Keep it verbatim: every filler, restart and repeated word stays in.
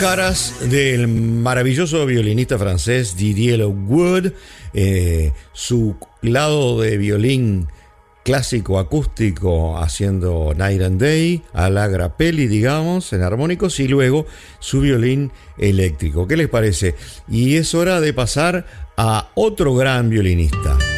caras del maravilloso violinista francés Didier Lockwood, eh, su lado de violín clásico acústico haciendo Night and Day, a la Grappelli, digamos, en armónicos, y luego su violín eléctrico. ¿Qué les parece? Y es hora de pasar a otro gran violinista.